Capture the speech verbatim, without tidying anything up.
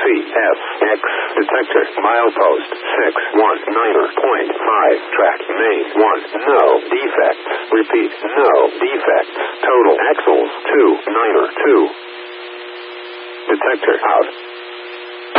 F X. Detector. Milepost six one niner point five. Track main one. No defects. Repeat. No defects. Total axles two niner two. Detector out.